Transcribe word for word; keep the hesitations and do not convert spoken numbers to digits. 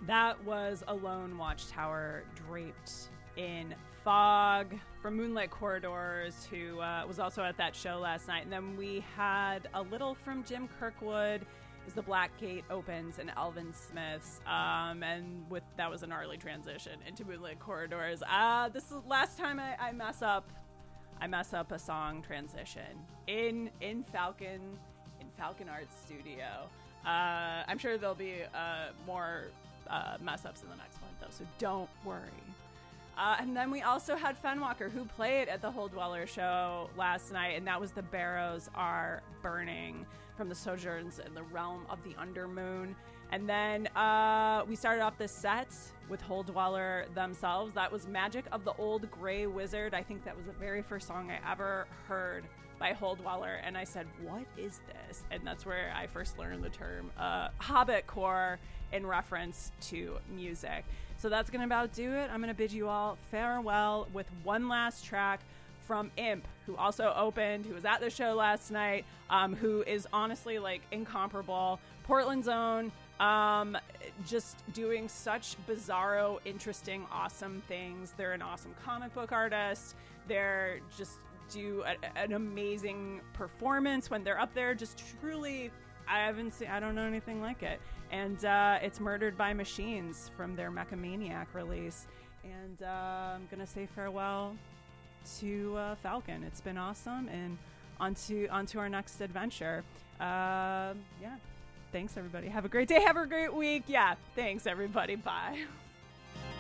That was a lone watchtower draped in fog from Moonlit Corridors, who uh, was also at that show last night. And then we had a little from Jim Kirkwood as the Black Gate opens and Elvin Smiths. Um, and with that was a gnarly transition into Moonlit Corridors. Uh, this is last time I, I mess up. I mess up a song transition in in Falcon in Falcon Arts Studio. Uh, I'm sure there'll be uh, more uh, mess ups in the next one, though, so don't worry. Uh, and then we also had Fenwalker, who played at the Hole Dweller show last night, and that was The Barrows Are Burning from the Sojourns in the Realm of the Undermoon. And then uh, we started off this set with Hole Dweller themselves. That was Magic of the Old Grey Wizard. I think that was the very first song I ever heard by Hole Dweller. And I said, what is this? And that's where I first learned the term uh, Hobbitcore in reference to music. So that's going to about do it. I'm going to bid you all farewell with one last track from Imp, who also opened, who was at the show last night, um, who is honestly like incomparable. Portland's own, um, just doing such bizarro, interesting, awesome things. They're an awesome comic book artist. They're just do a, an amazing performance when they're up there. Just truly, I haven't seen, I don't know anything like it. And uh, it's Murdered by Machines from their Mechamaniac release. And uh, I'm going to say farewell to uh, Falcon. It's been awesome. And on to, on to our next adventure. Uh, yeah. Thanks, everybody. Have a great day. Have a great week. Yeah. Thanks, everybody. Bye.